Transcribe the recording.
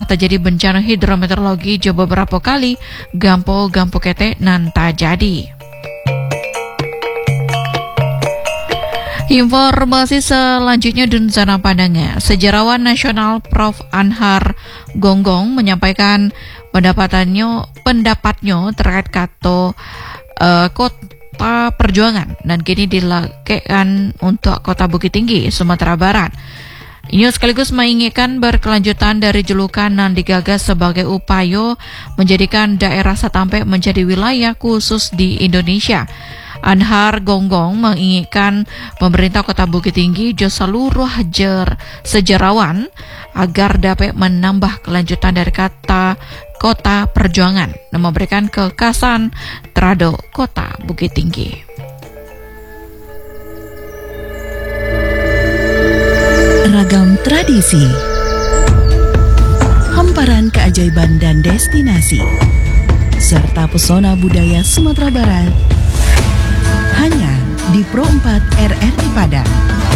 terjadi bencana hidrometeorologi jo beberapa kali gampo kete nanta jadi. Informasi selanjutnya dan zona pandangnya. Sejarawan nasional Prof. Anhar Gonggong menyampaikan pendapatnya terkait kota perjuangan dan kini dilakukan untuk kota Bukit Tinggi, Sumatera Barat. Ini sekaligus menginginkan berkelanjutan dari julukan yang digagas sebagai upaya menjadikan daerah Satampe menjadi wilayah khusus di Indonesia. Anhar Gonggong menginginkan pemerintah Kota Bukit Tinggi jo seluruh sejarawan agar dapat menambah kelanjutan dari kata kota perjuangan dan memberikan kekasan terhadap Kota Bukit Tinggi. Ragam tradisi, hamparan keajaiban dan destinasi, serta pesona budaya Sumatera Barat hanya di Pro 4 RRI Padang.